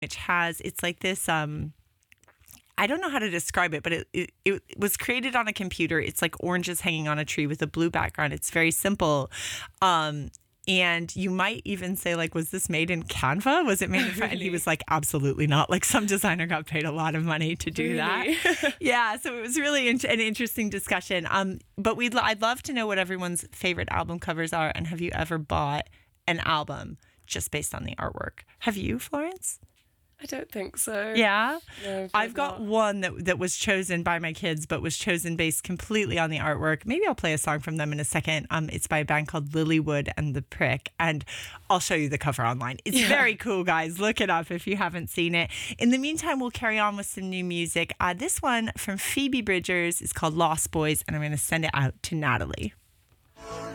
which it's like this, I don't know how to describe it, but it was created on a computer. It's like oranges hanging on a tree with a blue background. It's very simple. And you might even say, like, was this made in Canva? Was it made in And he was like, absolutely not. Like, some designer got paid a lot of money to do that. Yeah, so it was really an interesting discussion. But I'd love to know what everyone's favorite album covers are. And have you ever bought an album just based on the artwork? Have you, Florence? I don't think so. Yeah? No, I've got one that was chosen by my kids, but was chosen based completely on the artwork. Maybe I'll play a song from them in a second. It's by a band called Lilywood and the Prick, and I'll show you the cover online. It's very cool, guys. Look it up if you haven't seen it. In the meantime, we'll carry on with some new music. This one from Phoebe Bridgers is called Lost Boys, and I'm going to send it out to Natalie.